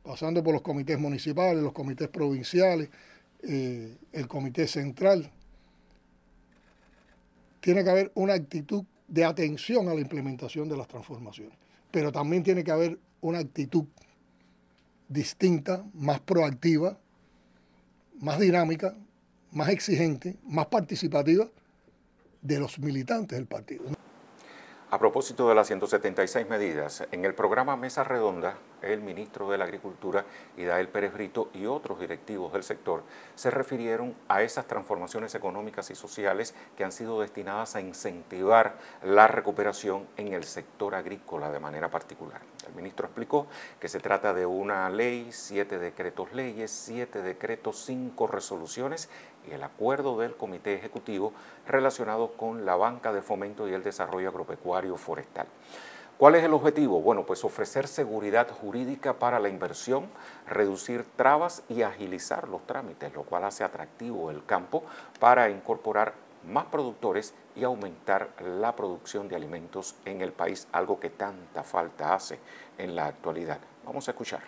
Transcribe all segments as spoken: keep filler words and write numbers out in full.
pasando por los comités municipales, los comités provinciales, eh, el comité central. Tiene que haber una actitud de atención a la implementación de las transformaciones, pero también tiene que haber una actitud distinta, más proactiva, más dinámica, más exigente, más participativa de los militantes del partido. A propósito de las ciento setenta y seis medidas, en el programa Mesa Redonda, el ministro de la Agricultura, Idael Pérez Brito, y otros directivos del sector se refirieron a esas transformaciones económicas y sociales que han sido destinadas a incentivar la recuperación en el sector agrícola de manera particular. El ministro explicó que se trata de una ley, siete decretos leyes, siete decretos, cinco resoluciones y el acuerdo del Comité Ejecutivo relacionado con la banca de fomento y el desarrollo agropecuario forestal. ¿Cuál es el objetivo? Bueno, pues ofrecer seguridad jurídica para la inversión, reducir trabas y agilizar los trámites, lo cual hace atractivo el campo para incorporar más productores y aumentar la producción de alimentos en el país, algo que tanta falta hace en la actualidad. Vamos a escucharlo.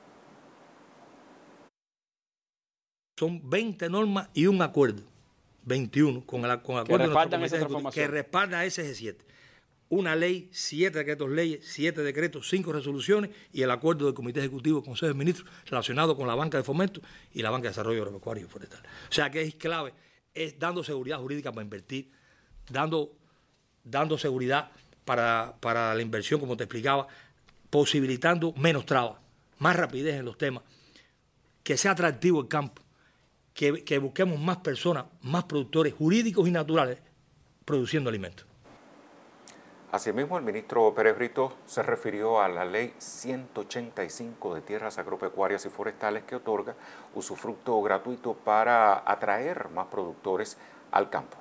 Son veinte normas y un acuerdo, veintiuno, con el, con el acuerdo que respaldan esa transformación. Que respalda ese G siete. Una ley, siete decretos leyes, siete decretos, cinco resoluciones y el acuerdo del Comité Ejecutivo, Consejo de Ministros, relacionado con la banca de fomento y la banca de desarrollo agropecuario y forestal. O sea que es clave, es dando seguridad jurídica para invertir, dando, dando seguridad para, para la inversión, como te explicaba, posibilitando menos trabas, más rapidez en los temas, que sea atractivo el campo, que, que busquemos más personas, más productores jurídicos y naturales produciendo alimentos. Asimismo, el ministro Pérez Brito se refirió a la ley ciento ochenta y cinco de tierras agropecuarias y forestales que otorga usufructo gratuito para atraer más productores al campo.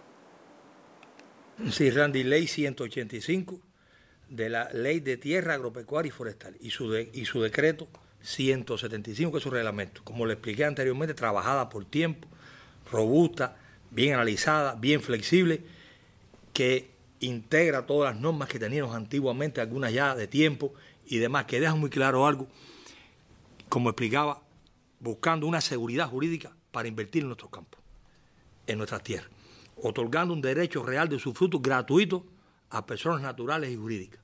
Sí, Randy, ley ciento ochenta y cinco de la ley de tierra agropecuaria y forestal y su, de, y su decreto ciento setenta y cinco, que es su reglamento. Como le expliqué anteriormente, trabajada por tiempo, robusta, bien analizada, bien flexible, que integra todas las normas que teníamos antiguamente, algunas ya de tiempo y demás, que dejan muy claro algo, como explicaba, buscando una seguridad jurídica para invertir en nuestros campos, en nuestras tierras, otorgando un derecho real de usufructo gratuito a personas naturales y jurídicas,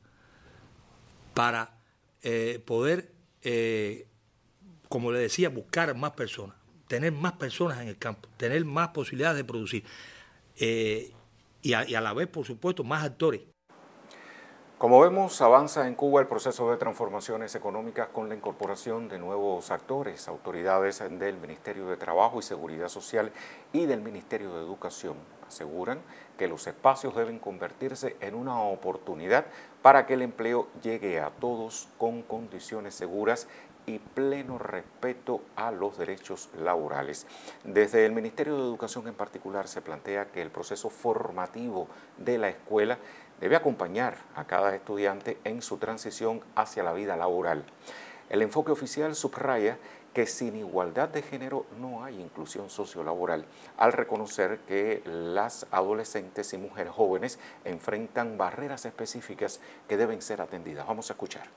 para eh, poder, eh, como le decía, buscar más personas, tener más personas en el campo, tener más posibilidades de producir, eh, Y a, y a la vez, por supuesto, más actores. Como vemos, avanza en Cuba el proceso de transformaciones económicas con la incorporación de nuevos actores. Autoridades del Ministerio de Trabajo y Seguridad Social y del Ministerio de Educación aseguran que los espacios deben convertirse en una oportunidad para que el empleo llegue a todos con condiciones seguras y pleno respeto a los derechos laborales. Desde el Ministerio de Educación en particular se plantea que el proceso formativo de la escuela debe acompañar a cada estudiante en su transición hacia la vida laboral. El enfoque oficial subraya que sin igualdad de género no hay inclusión sociolaboral, al reconocer que las adolescentes y mujeres jóvenes enfrentan barreras específicas que deben ser atendidas. Vamos a escuchar.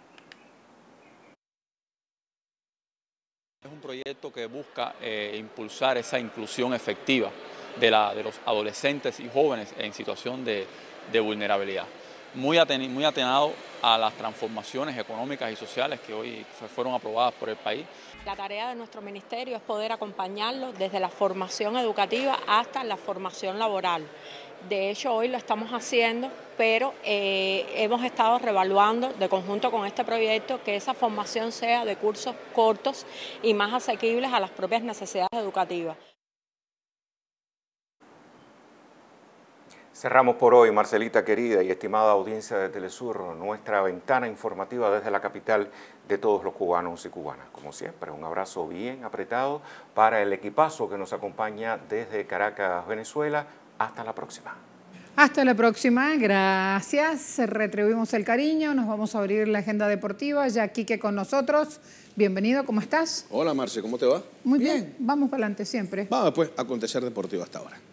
Es un proyecto que busca eh, impulsar esa inclusión efectiva de, la, de los adolescentes y jóvenes en situación de, de vulnerabilidad. Muy, aten, muy atenado a las transformaciones económicas y sociales que hoy fueron aprobadas por el país. La tarea de nuestro ministerio es poder acompañarlos desde la formación educativa hasta la formación laboral. De hecho, hoy lo estamos haciendo, pero eh, hemos estado reevaluando de conjunto con este proyecto que esa formación sea de cursos cortos y más asequibles a las propias necesidades educativas. Cerramos por hoy, Marcelita querida y estimada audiencia de Telesur, nuestra ventana informativa desde la capital de todos los cubanos y cubanas. Como siempre, un abrazo bien apretado para el equipazo que nos acompaña desde Caracas, Venezuela. Hasta la próxima. Hasta la próxima, gracias. Retribuimos el cariño, nos vamos a abrir la agenda deportiva. Ya Quique con nosotros. Bienvenido, ¿cómo estás? Hola Marce, ¿cómo te va? Muy bien, bien. Vamos para adelante siempre. Vamos pues, acontecer deportivo hasta ahora.